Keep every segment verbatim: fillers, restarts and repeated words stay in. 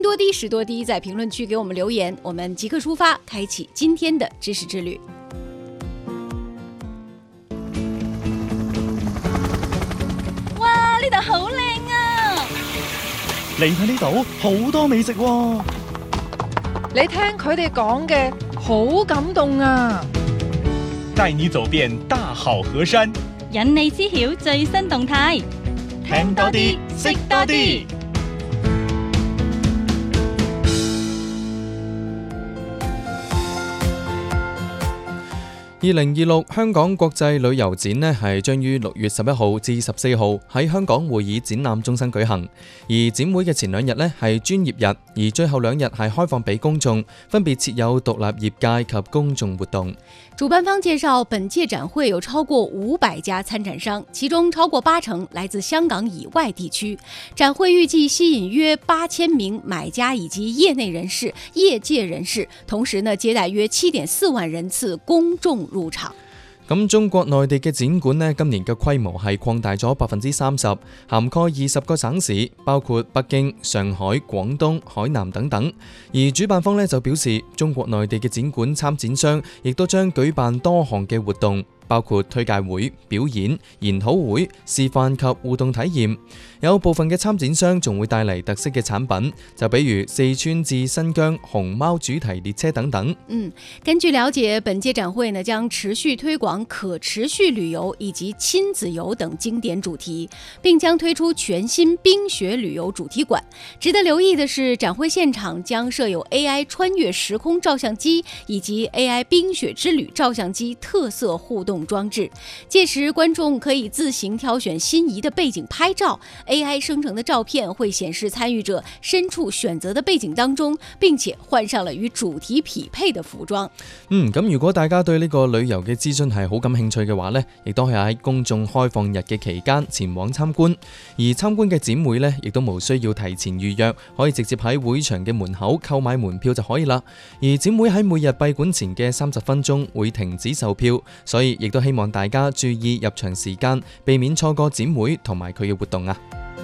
多滴十多滴，在评论区给我们留言，我们即刻出发，开启今天的知識之旅。 哇，呢度好靚啊！ 嚟睇呢度好多美食喎。 你聽佢哋講嘅好感動啊！ 帶你走遍大好河山， 引你知曉最新動態， 聽多啲，識多啲。 二零二六香港國際旅遊展呢係將於六月十一號至十四號喺香港會議展覽中心舉行，而展會嘅前兩日呢係專業日，而最後兩日係開放俾公眾，分別設有獨立業界及公眾活動。 主辦方介紹，本屆展會有超過五百家參展商，其中超過八成來自香港以外地區。展會預計吸引約八千名買家以及業內人士、業界人士，同時呢接待約七點四萬人次公眾入場。 咁中國內地嘅展館呢，今年嘅規模係擴大咗百分之三十，涵蓋二十個省市，包括北京、上海、廣東、海南等等。而主辦方呢就表示，中國內地嘅展館參展商亦都將舉辦多項嘅活動，包括推介會、表演、研討會、示範及互動體驗。有部分嘅參展商仲會帶嚟特色嘅產品，就比如四川至新疆熊貓主題列車等等。 嗯，根據了解，本屆展會呢將持續推廣可持續旅遊以及親子遊等經典主題，並將推出全新冰雪旅遊主題館。值得留意的是，展會現場將設有 A I 穿越時空照相機以及 A I 冰雪之旅照相機特色互動裝置，屆時觀眾可以自行挑選心儀的背景拍照。A I 生成的照片會顯示參與者身處選擇的背景當中，並且換上了與主題匹配的服裝。 嗯，咁如果大家對呢個旅遊嘅資訊係好感興趣嘅話呢，亦都係喺公眾開放日嘅期間前往參觀。而參觀嘅展會呢，亦都無需要提前預約，可以直接喺會場嘅門口購買門票就可以啦。而展會喺每日閉館前嘅三十分鐘會停止售票，所以亦都希望大家注意入場時間，避免錯過展會同埋佢嘅活動啊。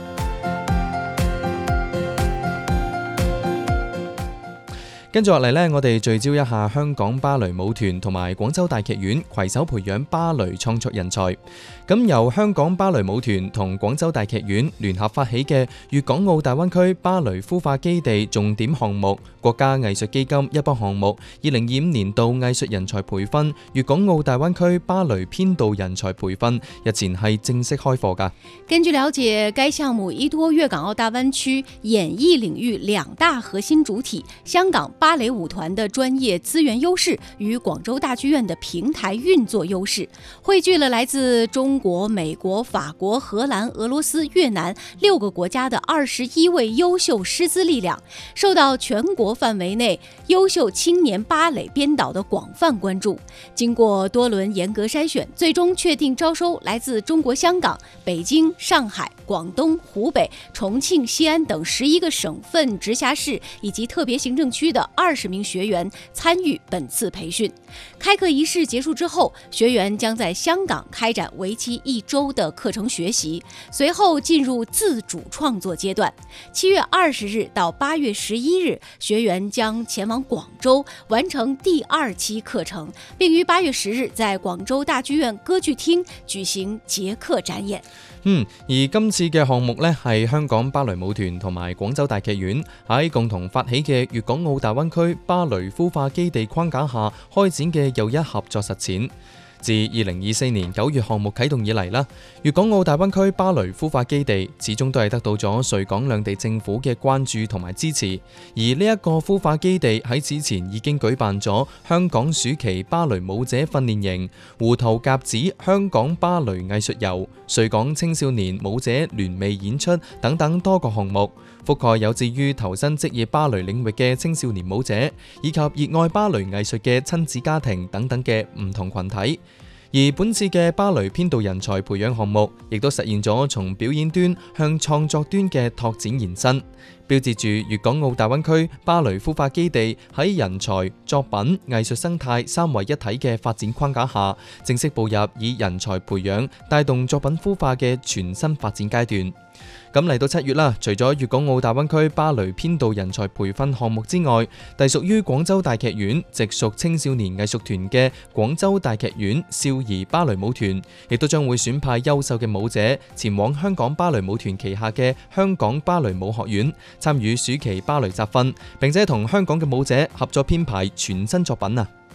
跟住落嚟呢，我哋聚焦一下香港芭蕾舞團同埋廣州大劇院攜手培養芭蕾創作人才。咁由香港芭蕾舞團同廣州大劇院聯合發起嘅粵港澳大灣區芭蕾孵化基地重點項目國家藝術基金一幫項目二零二五年度藝術人才培訓粵港澳大灣區芭蕾編導人才培訓日前係正式開課㗎。 根據了解，該項目依託粵港澳大灣區演藝領域兩大核心主體香港芭蕾舞團的專業資源優勢與廣州大劇院的平台運作優勢，匯聚了來自中國、美國、法國、荷蘭、俄羅斯、越南六個國家的二十一位優秀師資力量，受到全國範圍內優秀青年芭蕾編導的廣泛關注。經過多輪嚴格篩選，最終確定招收來自中國香港、北京、上海、廣東、湖北、重慶、西安等十一個省份、直轄市以及特別行政區的二十名學員參與本次培訓。開課儀式結束之後，學員將在香港開展為期一周的課程學習，隨後進入自主創作階段。七月二十日到八月十一日，學員將前往廣州完成第二期課程，並於八月十日在廣州大劇院歌劇廳舉行結課展演。 嗯，而今次嘅項目呢，係香港芭蕾舞團同埋廣州大劇院喺共同發起嘅粵港澳大灣區芭蕾孵化基地框架下開展嘅又一合作實踐。自二零二四年九月項目啟動以嚟啦，粵港澳大灣區芭蕾孵化基地始終都係得到咗穗港兩地政府嘅關注同埋支持。而呢一個孵化基地喺此前已經舉辦咗香港暑期芭蕾舞者訓練營、胡桃夾子香港芭蕾藝術遊、穗港青少年舞者聯袂演出等等多個項目，覆蓋有志於投身職業芭蕾領域嘅青少年舞者，以及熱愛芭蕾藝術嘅親子家庭等等嘅唔同群體。而本次嘅芭蕾編導人才培養項目，亦都實現咗從表演端向創作端嘅拓展延伸，標誌住粵港澳大灣區芭蕾孵化基地喺人才、作品、藝術生態三位一體嘅發展框架下，正式步入以人才培養帶動作品孵化嘅全新發展階段。 咁嚟到七月啦，除咗粵港澳大灣區芭蕾編導人才培訓項目之外，隸屬於廣州大劇院、直屬青少年藝術團嘅廣州大劇院少兒芭蕾舞團，亦都將會選派優秀嘅舞者前往香港芭蕾舞團旗下嘅香港芭蕾舞學院參與暑期芭蕾集訓，並且同香港嘅舞者合作編排全新作品啊！